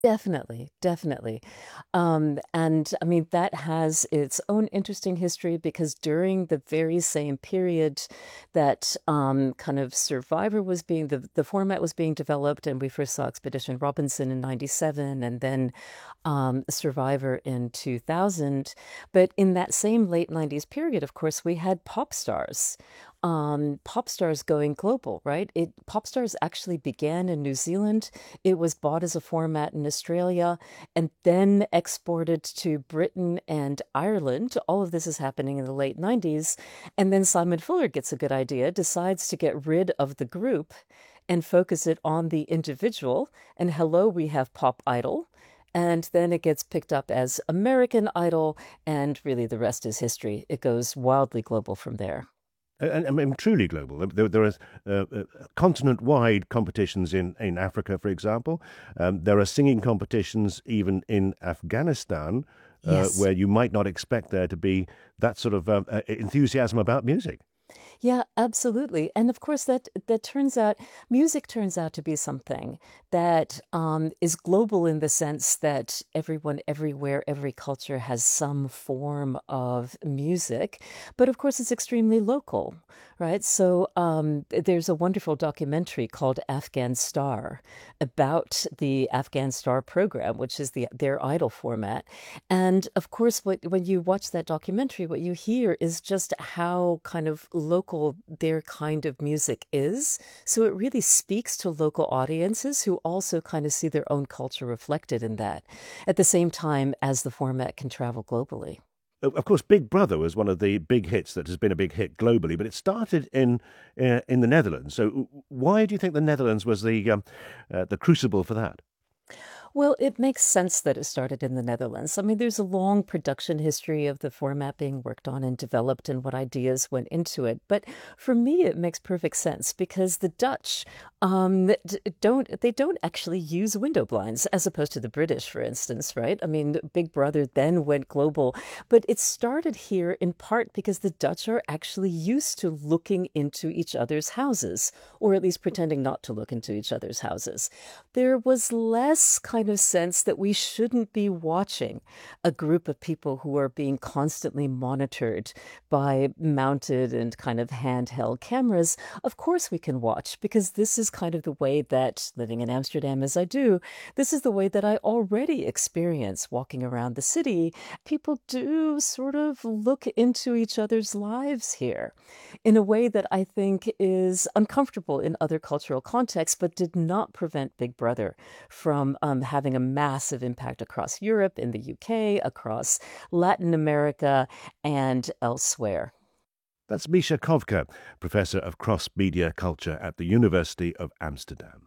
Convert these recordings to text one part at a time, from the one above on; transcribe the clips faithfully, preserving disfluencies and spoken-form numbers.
Definitely, definitely. Um, and I mean, that has its own interesting history because during the very same period that um, kind of Survivor was being, the, the format was being developed, and we first saw Expedition Robinson in ninety-seven and then um, Survivor in two thousand. But in that same late nineties period, of course, we had pop stars. Um, pop stars going global, right? It pop stars actually began in New Zealand. It was bought as a format in Australia and then exported to Britain and Ireland. All of this is happening in the late nineties. And then Simon Fuller gets a good idea, decides to get rid of the group and focus it on the individual. And hello, we have Pop Idol. And then it gets picked up as American Idol, and really the rest is history. It goes wildly global from there. And, I mean, truly global. There, there are uh, uh, continent-wide competitions in, in Africa, for example. Um, there are singing competitions even in Afghanistan, uh, Yes. where you might not expect there to be that sort of um, uh, enthusiasm about music. Yeah, absolutely. And of course that that turns out music turns out to be something that um, is global in the sense that everyone everywhere, every culture has some form of music, but of course it's extremely local, right? So um, there's a wonderful documentary called Afghan Star about the Afghan Star program, which is the their idol format. And of course, what, when you watch that documentary, what you hear is just how kind of local their kind of music is. So it really speaks to local audiences who also kind of see their own culture reflected in that at the same time as the format can travel globally. Of course, Big Brother was one of the big hits that has been a big hit globally, but it started in uh, in the Netherlands. So, why do you think the Netherlands was the um, uh, the crucible for that? Well, it makes sense that it started in the Netherlands. I mean, there's a long production history of the format being worked on and developed and what ideas went into it. But for me, it makes perfect sense because the Dutch um, d- don't they don't actually use window blinds as opposed to the British, for instance, right? I mean, Big Brother then went global, but it started here in part because the Dutch are actually used to looking into each other's houses, or at least pretending not to look into each other's houses. There was less kind of sense that we shouldn't be watching a group of people who are being constantly monitored by mounted and kind of handheld cameras. Of course, we can watch because this is kind of the way that living in Amsterdam as I do, this is the way that I already experience walking around the city. People do sort of look into each other's lives here in a way that I think is uncomfortable in other cultural contexts, but did not prevent Big Brother from um, having a massive impact across Europe, in the U K, across Latin America, and elsewhere. That's Misha Kovka, Professor of Cross Media Culture at the University of Amsterdam.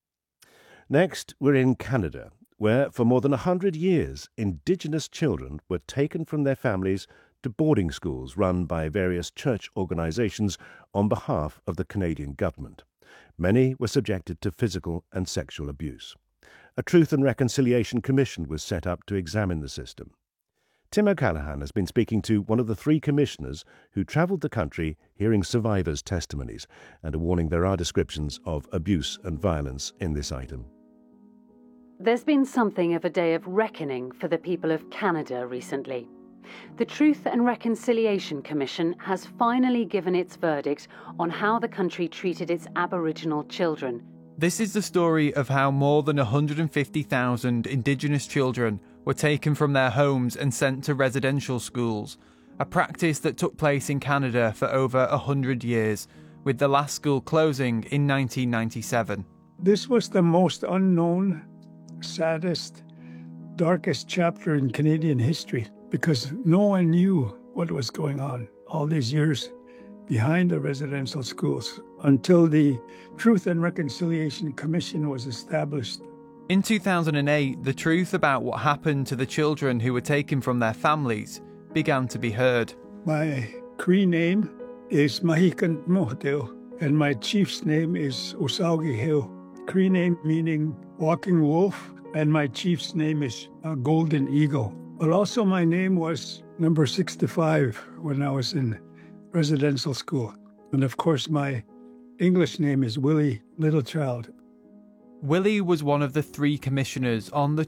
Next, we're in Canada, where for more than a hundred years, Indigenous children were taken from their families to boarding schools run by various church organizations on behalf of the Canadian government. Many were subjected to physical and sexual abuse. A Truth and Reconciliation Commission was set up to examine the system. Tim O'Callaghan has been speaking to one of the three commissioners who travelled the country hearing survivors' testimonies and are warning there are descriptions of abuse and violence in this item. There's been something of a day of reckoning for the people of Canada recently. The Truth and Reconciliation Commission has finally given its verdict on how the country treated its Aboriginal children. This is the story of how more than one hundred fifty thousand Indigenous children were taken from their homes and sent to residential schools, a practice that took place in Canada for over one hundred years, with the last school closing in nineteen ninety-seven. This was the most unknown, saddest, darkest chapter in Canadian history because no one knew what was going on all these years behind the residential schools until the Truth and Reconciliation Commission was established. In two thousand eight, the truth about what happened to the children who were taken from their families began to be heard. My Cree name is Mahikant Mohdeo, and my chief's name is Osaugi Hill. Cree name meaning walking wolf, and my chief's name is uh, Golden Eagle. But also my name was number sixty-five when I was in residential school. And of course my English name is Willie Littlechild. Willie was one of the three commissioners on the